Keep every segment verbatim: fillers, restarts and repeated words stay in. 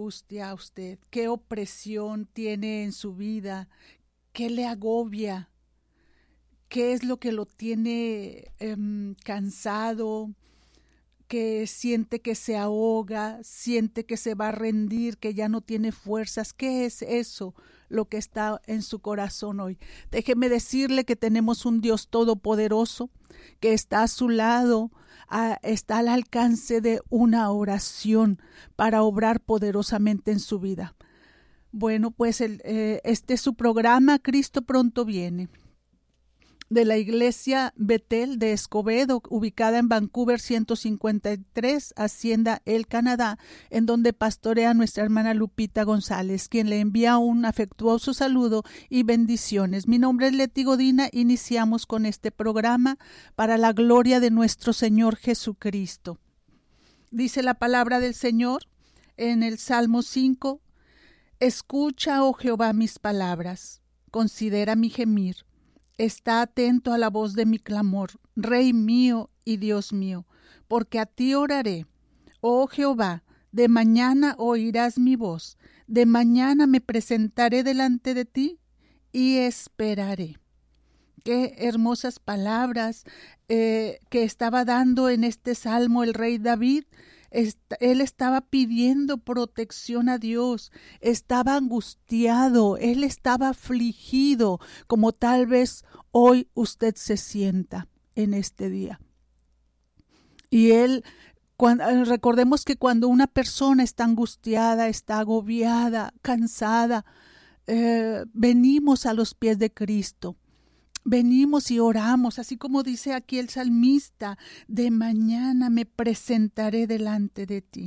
angustia a usted? ¿Qué opresión tiene en su vida? ¿Qué le agobia? ¿Qué es lo que lo tiene eh, cansado? Que siente que se ahoga, siente que se va a rendir, que ya no tiene fuerzas. ¿Qué es eso lo que está en su corazón hoy? Déjeme decirle que tenemos un Dios todopoderoso que está a su lado, a, está al alcance de una oración para obrar poderosamente en su vida. Bueno, pues el, eh, este es su programa, Cristo pronto viene, de la iglesia Betel de Escobedo, ubicada en Vancouver ciento cincuenta y tres, Hacienda El Canadá, en donde pastorea nuestra hermana Lupita González, quien le envía un afectuoso saludo y bendiciones. Mi nombre es Leti Godina. Iniciamos con este programa para la gloria de nuestro Señor Jesucristo. Dice la palabra del Señor en el Salmo cinco: Escucha, oh Jehová, mis palabras, considera mi gemir. Está atento a la voz de mi clamor, Rey mío y Dios mío, porque a ti oraré. Oh Jehová, de mañana oirás mi voz, de mañana me presentaré delante de ti y esperaré. Qué hermosas palabras eh, que estaba dando en este salmo el rey David. Él estaba pidiendo protección a Dios, estaba angustiado, él estaba afligido, como tal vez hoy usted se sienta en este día. Y él, cuando, recordemos que cuando una persona está angustiada, está agobiada, cansada, eh, venimos a los pies de Cristo. Venimos y oramos, así como dice aquí el salmista: de mañana me presentaré delante de ti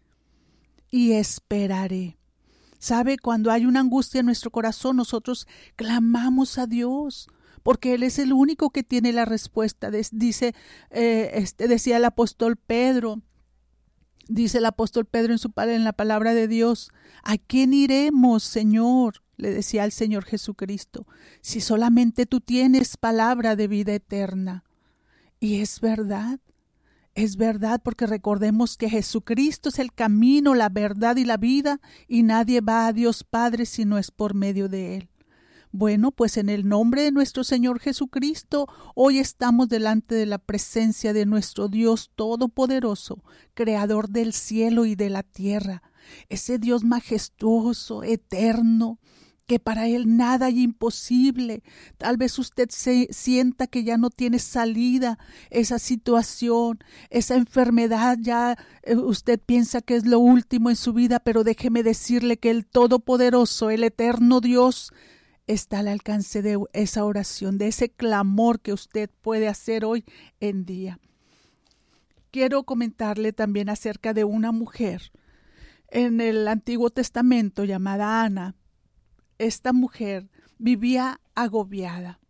y esperaré. ¿Sabe? Cuando hay una angustia en nuestro corazón, nosotros clamamos a Dios, porque Él es el único que tiene la respuesta. Dice, eh, este, decía el apóstol Pedro, dice el apóstol Pedro en, su, en la palabra de Dios: ¿a quién iremos, Señor? Le decía al Señor Jesucristo, si solamente tú tienes palabra de vida eterna. Y es verdad, es verdad, porque recordemos que Jesucristo es el camino, la verdad y la vida, y nadie va a Dios Padre si no es por medio de Él. Bueno, pues en el nombre de nuestro Señor Jesucristo, hoy estamos delante de la presencia de nuestro Dios Todopoderoso, Creador del cielo y de la tierra, ese Dios majestuoso, eterno, que para Él nada hay imposible. Tal vez usted se sienta que ya no tiene salida esa situación, esa enfermedad, ya eh, usted piensa que es lo último en su vida, pero déjeme decirle que el Todopoderoso, el eterno Dios, está al alcance de esa oración, de ese clamor que usted puede hacer hoy en día. Quiero comentarle también acerca de una mujer en el Antiguo Testamento llamada Ana. Esta mujer vivía agobiada.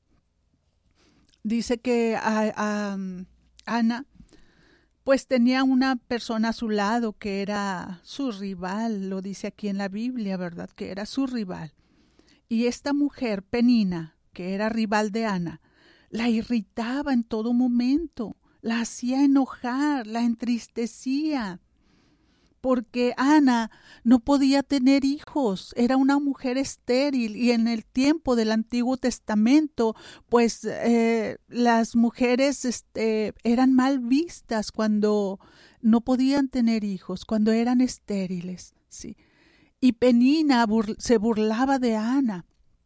Dice que a, a, Ana pues tenía una persona a su lado que era su rival, lo dice aquí en la Biblia, ¿verdad? Que era su rival. Y esta mujer, Penina, que era rival de Ana, la irritaba en todo momento, la hacía enojar, la entristecía, porque Ana no podía tener hijos, era una mujer estéril, y en el tiempo del Antiguo Testamento, pues eh, las mujeres este, eran mal vistas cuando no podían tener hijos, cuando eran estériles, ¿sí? Y Penina bur- se burlaba de Ana.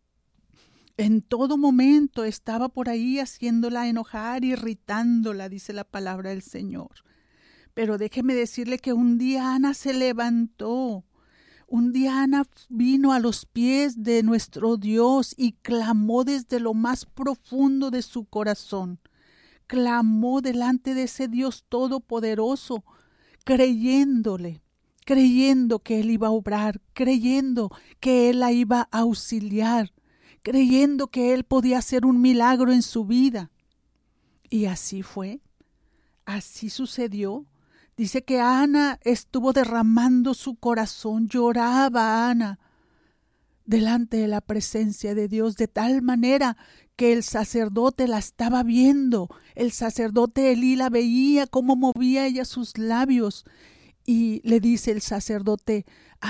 En todo momento estaba por ahí haciéndola enojar, irritándola, dice la palabra del Señor. Pero déjeme decirle que un día Ana se levantó, un día Ana vino a los pies de nuestro Dios y clamó desde lo más profundo de su corazón. Clamó delante de ese Dios todopoderoso, creyéndole, creyendo que Él iba a obrar, creyendo que Él la iba a auxiliar, creyendo que Él podía hacer un milagro en su vida. Y así fue, así sucedió. Dice que Ana estuvo derramando su corazón, lloraba Ana delante de la presencia de Dios, de tal manera que el sacerdote la estaba viendo. El sacerdote Elí la veía cómo movía ella sus labios, y le dice el sacerdote: